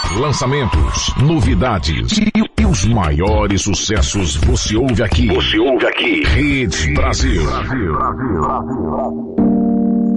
Lançamentos, novidades e os maiores sucessos você ouve aqui. Rede Brasil.